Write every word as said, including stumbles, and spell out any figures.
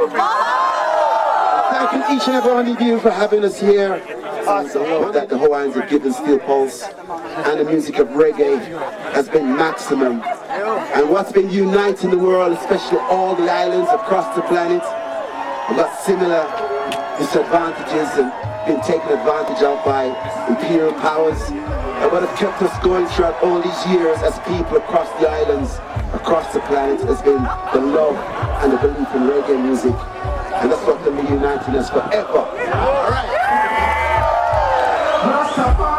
Thanking each and every one of you for having us here. The love that the Hawaiians have given Steel Pulse and the music of reggae has been maximum. And what's been uniting the world, especially all the islands across the planet, have got similar disadvantages and been taken advantage of by imperial powers. And what has kept us going throughout all these years as people across the islands, across the planet, has been the love and the belief in reggae music. And that's what's going to be uniting us forever. All right.